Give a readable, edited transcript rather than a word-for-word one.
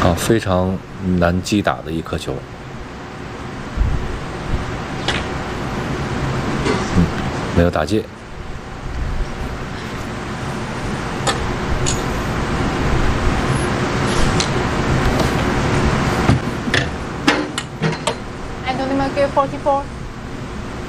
啊，非常难击打的一颗球。没有打界。 Anthony Marquez 44.